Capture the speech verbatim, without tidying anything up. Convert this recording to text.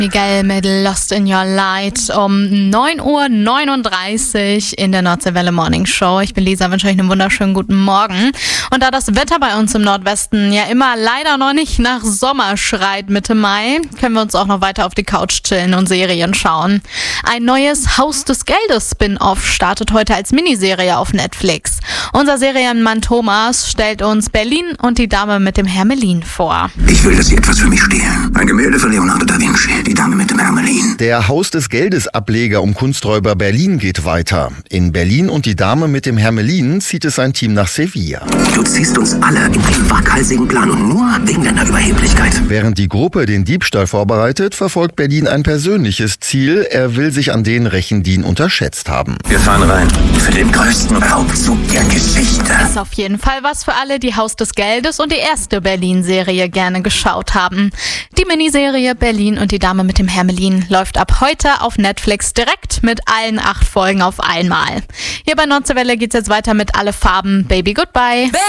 Miguel mit Lost in Your Light um neun Uhr neununddreißig in der Nordseewelle Morning Show. Ich bin Lisa, wünsche euch einen wunderschönen guten Morgen. Und da das Wetter bei uns im Nordwesten ja immer leider noch nicht nach Sommer schreit Mitte Mai, können wir uns auch noch weiter auf die Couch chillen und Serien schauen. Ein neues Haus des Geldes Spin-Off startet heute als Miniserie auf Netflix. Unser Serienmann Thomas stellt uns Berlin und die Dame mit dem Hermelin vor. Ich will, dass Sie etwas für mich stehlen. Ein Gemälde von Leonardo da Vinci. Die Dame mit dem Hermelin. Der Haus des Geldes Ableger um Kunsträuber Berlin geht weiter. In Berlin und die Dame mit dem Hermelin zieht es ein Team nach Sevilla. Du ziehst uns alle in den waghalsigen Plan und nur wegen deiner Überheblichkeit. Während die Gruppe den Diebstahl vorbereitet, verfolgt Berlin ein persönliches Ziel. Er will sich an denen rächen, die ihn unterschätzt haben. Wir fahren rein. Für den größten Raubzug der Geschichte. Ist auf jeden Fall was für alle, die Haus des Geldes und die erste Berlin-Serie gerne geschaut haben. Die Miniserie Berlin und die Dame mit dem Hermelin läuft ab heute auf Netflix direkt mit allen acht Folgen auf einmal. Hier bei Nordseewelle geht's jetzt weiter mit Alle Farben, Baby Goodbye.